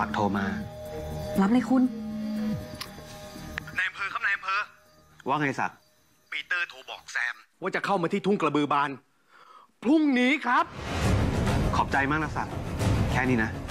ศักดิ์โทรมารับเลยคุณนายอำเภอครับนายอำเภอว่าไงศักดิ์ปีเตอร์โทรบอกแซมว่าจะเข้ามาที่ทุ่งกระบือบานพรุ่งนี้ครับขอบใจมากนะศักดิ์แค่นี้นะ